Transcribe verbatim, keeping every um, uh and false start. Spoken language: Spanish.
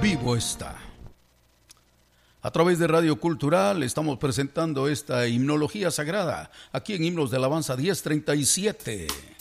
vivo está. A través de Radio Cultural estamos presentando esta himnología sagrada aquí en Himnos de Alabanza diez treinta y siete.